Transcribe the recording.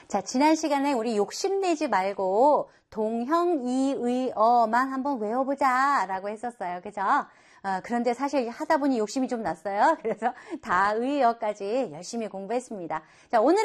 자, 지난 시간에 우리 욕심내지 말고 동형이의어만 한번 외워보자 라고 했었어요. 그죠? 그런데 사실 하다 보니 욕심이 좀 났어요. 그래서 다의어까지 열심히 공부했습니다. 자, 오늘